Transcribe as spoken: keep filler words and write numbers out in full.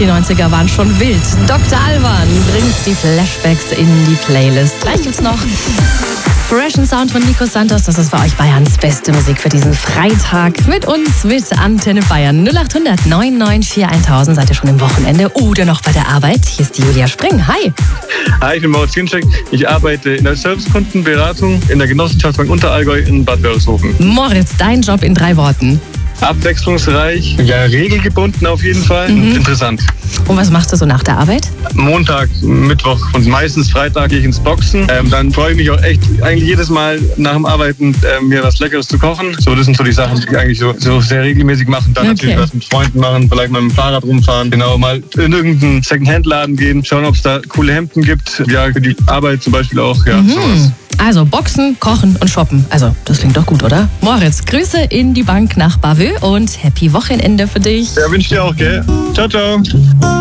Die neunziger waren schon wild. Doktor Alban bringt die Flashbacks in die Playlist. Gleich gibt's noch Freshen Sound von Nico Santos. Das ist für euch Bayerns beste Musik für diesen Freitag. Mit uns mit Antenne Bayern. null acht hundert neun neun vier tausend. Seid ihr schon im Wochenende oder noch bei der Arbeit? Hier ist die Julia Spring. Hi. Hi, ich bin Moritz Ginczek. Ich arbeite in der Servicekundenberatung in der Genossenschaftsbank Unterallgäu in Bad Wörishofen. Moritz, dein Job in drei Worten. Abwechslungsreich, ja, regelgebunden auf jeden Fall. Mhm. Interessant. Und was machst du so nach der Arbeit? Montag, Mittwoch und meistens Freitag gehe ich ins Boxen. Ähm, dann freue ich mich auch echt eigentlich jedes Mal nach dem Arbeiten äh, mir was Leckeres zu kochen. So, das sind so die Sachen, die ich eigentlich so, so sehr regelmäßig mache. Dann Okay. natürlich was mit Freunden machen, vielleicht mal mit dem Fahrrad rumfahren. Genau, mal in irgendeinen Second-Hand-Laden gehen, schauen, ob es da coole Hemden gibt. Ja, für die Arbeit zum Beispiel auch. Ja, sowas. Also Boxen, Kochen und Shoppen. Also, das klingt doch gut, oder? Moritz, Grüße in die Bank nach Bavö und happy Wochenende für dich. Ja, wünsche dir auch, gell? Ciao, ciao.